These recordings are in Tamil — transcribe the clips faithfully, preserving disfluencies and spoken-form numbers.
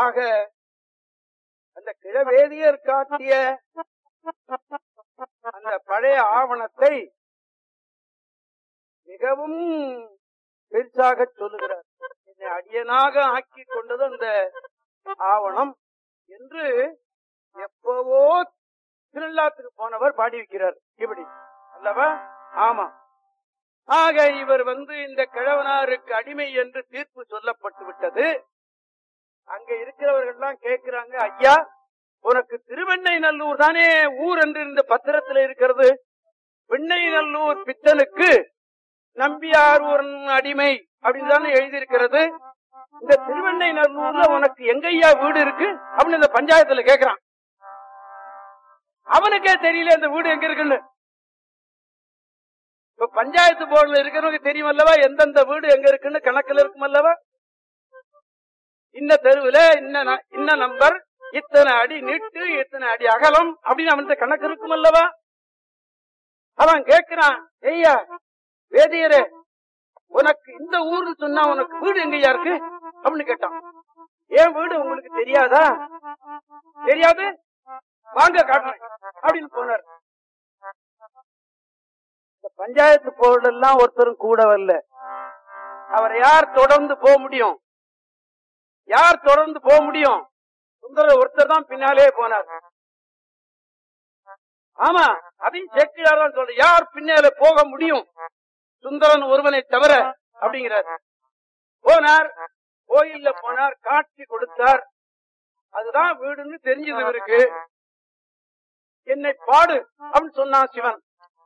ஆக அந்த கிழவேதியர் காட்டிய அந்த பழைய ஆவணத்தை மிகவும் பெருசாக சொல்லுகிறார். என்னை அடியனாக ஆக்கி கொண்டது அந்த ஆவணம் என்று எப்பவோ திருநள்ளாத்துக்கு போனவர் பாடி வைக்கிறார். இப்படி அல்லவா? ஆமா. ஆக இவர் வந்து இந்த கிழவனாருக்கு அடிமை என்று தீர்ப்பு சொல்லப்பட்டு விட்டது. அங்க இருக்கிறவர்கள் எல்லாம் கேட்கிறாங்க, ஐயா உனக்கு திருவெண்ணை நல்லூர் தானே ஊர் என்று இந்த பத்திரத்தில் இருக்கிறது. வெண்ணை நல்லூர் பித்தனுக்கு நம்பியார் ஒரு அடிமை அப்படின்னு தானே எழுதியிருக்கிறது. இந்த திருவெண்ணை நல்லூர்ல உனக்கு எங்கய்யா வீடு இருக்கு அப்படின்னு இந்த பஞ்சாயத்துல கேட்கிறான். அவனுக்கே தெரியல இந்த வீடு எங்க இருக்குன்னு. இப்ப பஞ்சாயத்து போர்டுல இருக்கிறவங்க தெரியும் அல்லவா எந்தெந்த வீடு எங்க இருக்குன்னு கணக்குல இருக்கும் அல்லவா. இந்த தெருவுல இன்ன நம்பர், இத்தனை அடி நீட்டு, இத்தனை அடி அகலம் அப்படின்னு அவன் கணக்கு இருக்கும் அல்லவா. அவன் கேட்கிறான், ஐயா வேதியரே உனக்கு இந்த ஊர்னு சொன்னா உனக்கு வீடு எங்கயா இருக்கு அப்படின்னு கேட்டான். ஏன் வீடு உங்களுக்கு தெரியாதா? தெரியாது, வாங்க காட்டுறேன் அப்படின்னு போனார். பஞ்சாயத்து போர்டு எல்லாம் ஒருத்தரும் கூட வரல. அவரை யார் தொடர்ந்து போக முடியும்? யார் தொடர்ந்து போக முடியும்? சுந்தரர் ஒருத்தர் தான் பின்னாலே போனார். ஆமா, அதையும் சேக்கிழார் சொல்ற, யார் பின்னாலே போக முடியும்? சுந்தரன் ஒருவனை தவிர அப்படிங்கிறார். போனார், கோயில்ல போனார், காட்சி கொடுத்தார். அதுதான் வீடுன்னு தெரிஞ்சது இவருக்கு. என்னை பாடு அப்படின்னு சொன்னான் சிவன்.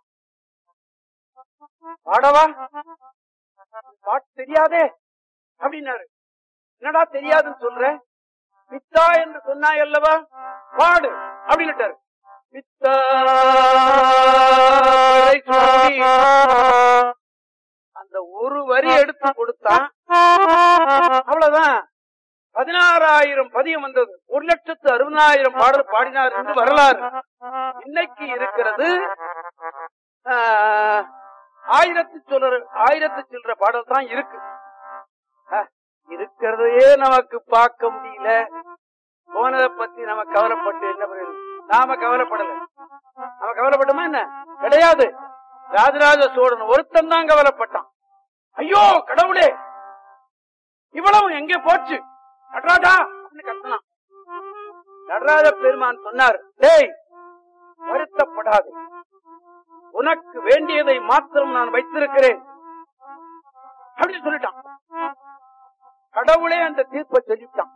பாடவா? பாட்டு தெரியாதே அப்படின்னாரு. என்னடா தெரியாதுன்னு சொல்ற? பித்தா என்று சொன்னாய் அல்லவா, பாடு அப்படின்னுட்டாரு. பித்தா அந்த ஒரு வரி எடுத்து கொடுத்தான், அவ்வளவுதான். பதினாறாயிரம் பதியம் வந்தது. ஒரு லட்சத்து அறுபதாயிரம் பாடல் பாடினார் என்று வரலாறு. இன்னைக்கு இருக்கிறது ஆயிரத்தி சொல்ற ஆயிரத்தி சில்லற பாடல் தான் இருக்கு. இருக்கிறதையே நமக்கு பார்க்க முடியல. போனதை பத்தி நம்ம கவலைப்பட்டு என்ன பண்ணுறது? நாம கவலைப்படல. நம்ம கவலைப்பட்டோமா என்ன? கிடையாது. ராஜராஜ சோழன் ஒருத்தன் தான் கவலைப்பட்டான். ஐயோ கடவுளே, இவ்வளவு எங்கே போச்சு நடராஜா கத்தனான். நடராஜ பெருமான் சொன்னார், டேய் வருத்தப்படாது, உனக்கு வேண்டியதை மாத்திரம் நான் வைத்திருக்கிறேன் அப்படின்னு சொல்லிட்டான். கடவுளே அந்த தீர்ப்பை சொல்லிட்டான்.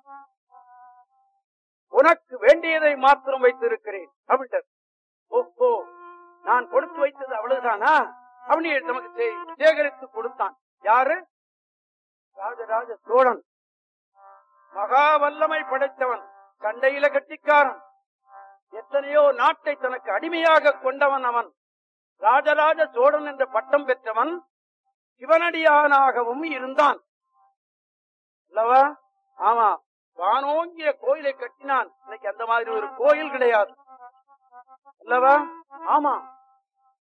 உனக்கு வேண்டியதை மாத்திரம் வைத்திருக்கிறேன் அப்படின்ட்டு. ஓஹோ, நான் கொடுத்து வைத்தது அவ்வளவுதானா அப்படின்னு நமக்கு சேகரித்து கொடுத்தான். யாரு? ராஜராஜ சோழன். மகா வல்லமை படைத்தவன், சண்டையில கட்டிக்காரன், எத்தனையோ நாட்டை தனக்கு அடிமையாக கொண்டவன். அவன் ராஜராஜ சோழன் என்ற பட்டம் பெற்றவன். சிவனடியானாகவும் இருந்தான் அல்லவா? ஆமா, வானோங்கிய கோயிலை கட்டினான். இன்னைக்கு அந்த மாதிரி ஒரு கோயில் கிடையாது அல்லவா? ஆமா,